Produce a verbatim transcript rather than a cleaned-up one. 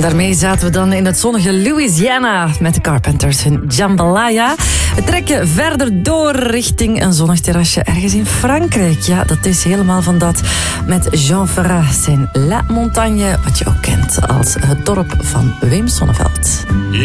Daarmee zaten we dan in het zonnige Louisiana met de Carpenters hun Jambalaya. We trekken verder door richting een zonnig terrasje ergens in Frankrijk. Ja, dat is helemaal van dat met Jean Ferrat zijn La Montagne, wat je ook kent als het dorp van Wim Sonneveld.